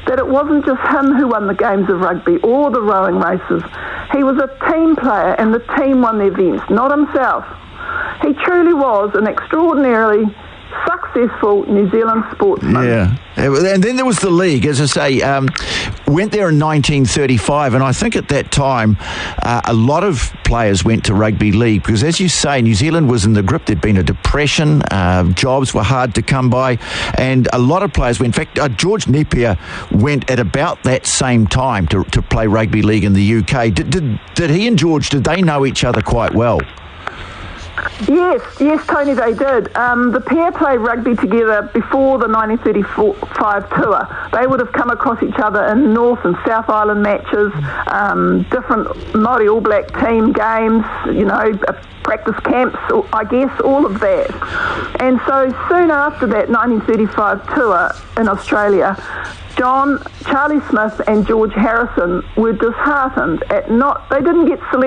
that it wasn't just him who won the games of rugby or the rowing races. He was a team player, and the team won the events, not himself. He truly was an extraordinarily successful New Zealand sportsman. Yeah, and then there was the league, as I say, went there in 1935, and I think at that time a lot of players went to rugby league because, as you say, New Zealand was in the grip. There'd been a depression, jobs were hard to come by, and a lot of players went. In fact, George Napier went at about that same time to play rugby league in the UK. Did he and George, did they know each other quite well? Yes, Tony, they did. The pair played rugby together before the 1935 tour. They would have come across each other in North and South Island matches, different Māori All Black team games, practice camps, I guess, all of that. And so soon after that 1935 tour in Australia, Charlie Smith and George Harrison were disheartened at they didn't get selected